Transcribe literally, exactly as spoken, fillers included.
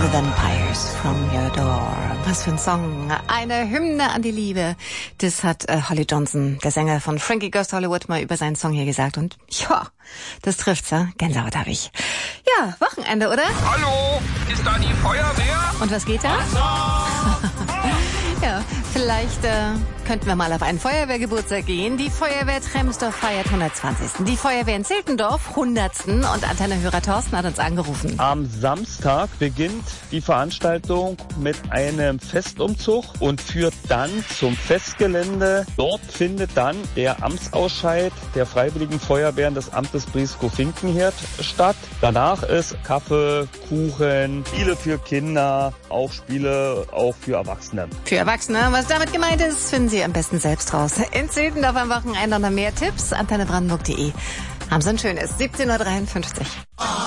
The Vampires from Your Door. Was für ein Song. Eine Hymne an die Liebe. Das hat äh, Holly Johnson, der Sänger von Frankie Goes to Hollywood, mal über seinen Song hier gesagt. Und ja, das trifft's, ja. Gänsehaut habe ich. Ja, Wochenende, oder? Hallo, ist da die Feuerwehr? Und was geht da? Ja, vielleicht äh, könnten wir mal auf einen Feuerwehrgeburtstag gehen. Die Feuerwehr Tremsdorf feiert hundertzwanzigsten Die Feuerwehr in Zeltendorf hundertsten Und Antennehörer Thorsten hat uns angerufen. Am Samstag beginnt die Veranstaltung mit einem Festumzug und führt dann zum Festgelände. Dort findet dann der Amtsausscheid der Freiwilligen Feuerwehren des Amtes Brieskow-Finkenhirt statt. Danach ist Kaffee, Kuchen, Spiele für Kinder, auch Spiele auch für Erwachsene. Für Erwachsene, was damit gemeint ist, finden Sie am besten selbst raus. In Zeltendorf am Wochenende noch mehr Tipps. antenne brandenburg punkt de. Haben Sie ein schönes. siebzehn Uhr dreiundfünfzig.